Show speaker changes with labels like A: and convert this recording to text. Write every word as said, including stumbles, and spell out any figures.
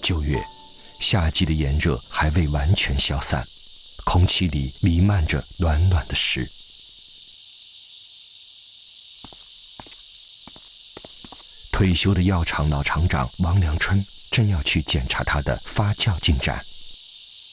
A: 九月，夏季的炎热还未完全消散，空气里弥漫着暖暖的湿。退休的药厂老厂长王良春正要去检查它的发酵进展。